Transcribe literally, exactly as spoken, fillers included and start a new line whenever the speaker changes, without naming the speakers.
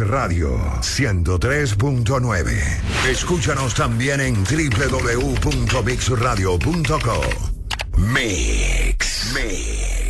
Radio ciento tres punto nueve. Escúchanos también en doble u doble u doble u punto mix radio punto co. Mix. Mix.